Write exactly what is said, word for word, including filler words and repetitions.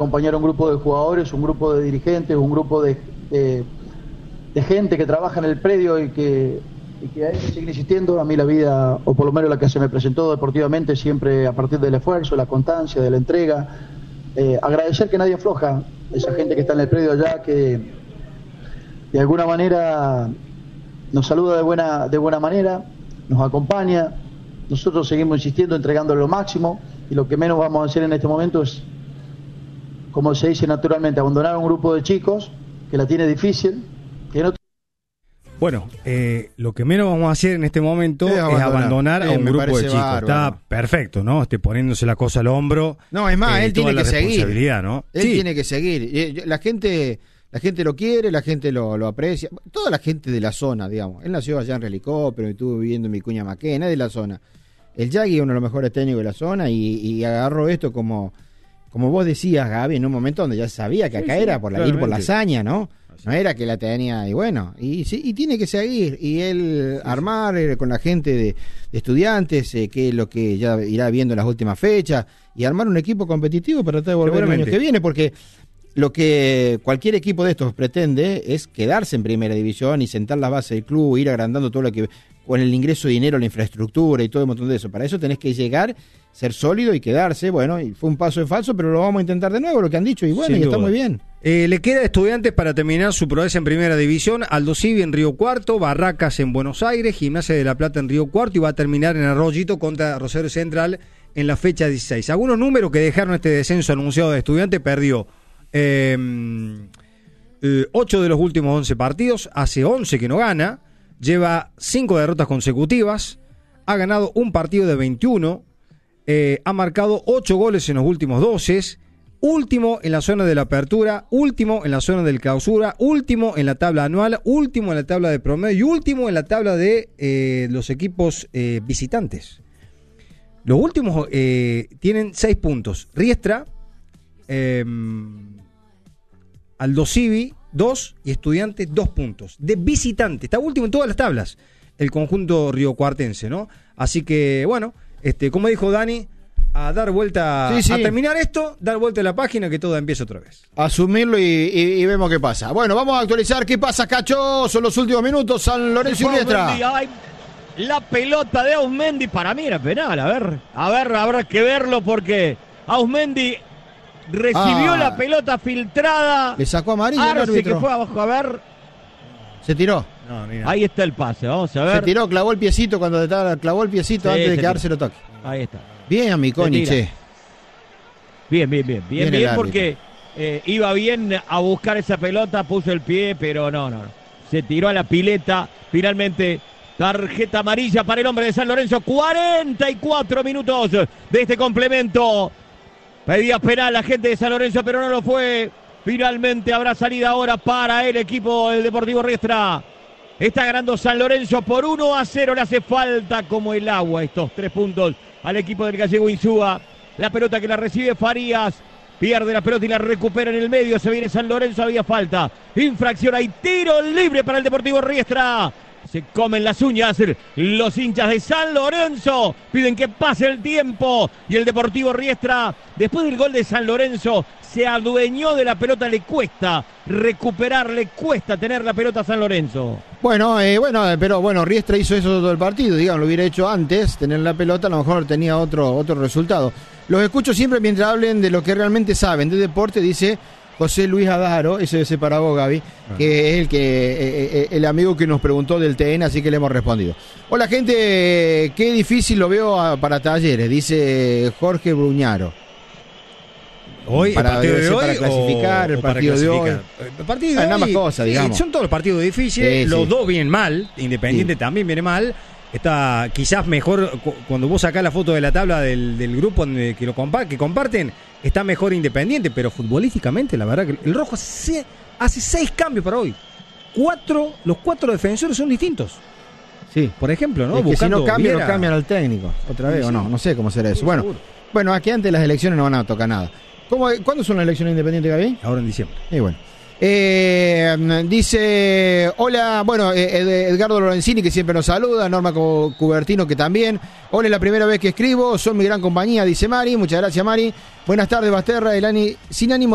acompañar a un grupo de jugadores, un grupo de dirigentes, un grupo de, de, de gente que trabaja en el predio y que, y que hay que seguir insistiendo. A mí la vida, o por lo menos la que se me presentó deportivamente, siempre a partir del esfuerzo, la constancia, de la entrega. Eh, agradecer que nadie afloja, esa gente que está en el predio allá, que de alguna manera nos saluda de buena, de buena manera, nos acompaña. Nosotros seguimos insistiendo, entregándole lo máximo, y lo que menos vamos a hacer en este momento es, como se dice naturalmente, abandonar a un grupo de chicos que la tiene difícil, que no... Bueno, eh, lo que menos vamos a hacer en este momento es abandonar, es abandonar a un eh, grupo de chicos. Bárbaro. Está perfecto, ¿no? Este, poniéndose la cosa al hombro. No, es más, eh, él tiene que seguir. ¿No? Él sí. tiene que seguir. La gente, la gente lo quiere, la gente lo, lo aprecia. Toda la gente de la zona, digamos. Él nació allá en Relicó, pero estuvo viviendo en Vicuña Maquena, es de la zona. El Yagui es uno de los mejores técnicos de la zona y, y agarró esto como, como vos decías, Gaby, en un momento donde ya sabía que acá sí, era por la, ir por la hazaña, ¿no? No era que la tenía, y bueno, y sí, y tiene que seguir, y él sí, armar eh, con la gente de, de estudiantes, eh, que es lo que ya irá viendo en las últimas fechas, y armar un equipo competitivo para tratar de volver el año que viene, porque lo que cualquier equipo de estos pretende es quedarse en primera división y sentar las bases del club, ir agrandando todo lo que, con el ingreso de dinero, la infraestructura y todo un montón de eso. Para eso tenés que llegar, ser sólido y quedarse. Bueno, y fue un paso de falso, pero lo vamos a intentar de nuevo, lo que han dicho, y bueno, Sin y duda. Está muy bien. Eh, le queda a Estudiantes para terminar su progreso en primera división, Aldo Civi en Río Cuarto, Barracas en Buenos Aires, Gimnasia de la Plata en Río Cuarto, y va a terminar en Arroyito contra Rosario Central en la fecha dieciséis. Algunos números que dejaron este descenso anunciado de Estudiantes: perdió eh, eh, ocho de los últimos once partidos, hace once que no gana, lleva cinco derrotas consecutivas, ha ganado un partido de veintiuno, eh, ha marcado ocho goles en los últimos doce, último en la zona de la apertura, último en la zona del clausura, último en la tabla anual, último en la tabla de promedio y último en la tabla de eh, los equipos eh, visitantes. Los últimos eh, tienen seis puntos. Riestra, eh, Aldo Civi, dos, y Estudiantes, dos puntos. De visitante, está último en todas las tablas, el conjunto riocuartense, ¿no? Así que, bueno, este, como dijo Dani, a dar vuelta, sí, sí. a terminar esto, dar vuelta a la página, que todo empiece otra vez. Asumirlo y, y, y vemos qué pasa. Bueno, vamos a actualizar qué pasa, Cacho. Son los últimos minutos, San Lorenzo y Riestra. La pelota de Ausmendi, para mí era penal, a ver, a ver, habrá que verlo porque Ausmendi recibió ah, la pelota filtrada. Le sacó amarilla el árbitro. Que fue abajo, a ver. Se tiró. No, ahí está el pase, vamos a ver. Se tiró, clavó el piecito cuando estaba, clavó el piecito sí, antes de que Arce lo toque. Ahí está. Bien, Amiconi, che. Bien, bien, bien, bien, bien, bien porque eh, iba bien a buscar esa pelota, puso el pie, pero no, no. Se tiró a la pileta, finalmente. Tarjeta amarilla para el hombre de San Lorenzo. cuarenta y cuatro minutos de este complemento. Pedía penal la gente de San Lorenzo, pero no lo fue. Finalmente habrá salida ahora para el equipo del Deportivo Riestra. Está ganando San Lorenzo por uno a cero. Le hace falta como el agua estos tres puntos al equipo del gallego Insúa. La pelota que la recibe Farías. Pierde la pelota y la recupera en el medio. Se viene San Lorenzo. Había falta. Infracción. Hay tiro libre para el Deportivo Riestra. Se comen las uñas los hinchas de San Lorenzo. Piden que pase el tiempo. Y el Deportivo Riestra, después del gol de San Lorenzo, se adueñó de la pelota. Le cuesta recuperar, le cuesta tener la pelota a San Lorenzo. Bueno, eh, bueno, pero bueno, Riestra hizo eso todo el partido. Digamos, lo hubiera hecho antes, tener la pelota, a lo mejor tenía otro, otro resultado. Los escucho siempre mientras hablen de lo que realmente saben de deporte, dice José Luis Adaro, ese es para vos, Gaby, ah. que es el que eh, el amigo que nos preguntó del T N, así que le hemos respondido. Hola, gente, qué difícil lo veo a, para Talleres, dice Jorge Bruñaro. Hoy, para, el partido de hoy, para clasificar, o, el o partido de hoy. El partido de ah, hoy, más cosas, digamos. Son todos los partidos difíciles, sí, los sí. dos vienen mal, Independiente sí. también viene mal. Está quizás mejor, cuando vos sacás la foto de la tabla del, del grupo que, lo compa- que comparten, está mejor Independiente, pero futbolísticamente la verdad que el Rojo hace, hace seis cambios para hoy. Cuatro, los cuatro defensores son distintos. Sí. Por ejemplo, ¿no? Es que si no cambian, no cambian al técnico. Otra vez, sí, o no, no sé cómo será eso. Bueno, bueno, aquí antes de las elecciones no van a tocar nada. ¿Cómo, ¿Cuándo son las elecciones independientes, Gaby? Ahora en diciembre. Y bueno. Eh, dice, hola, bueno, eh, Edgardo Lorenzini, que siempre nos saluda, Norma Cubertino, que también. Hola, es la primera vez que escribo, son mi gran compañía, dice Mari. Muchas gracias, Mari. Buenas tardes, Basterra, el ani, sin ánimo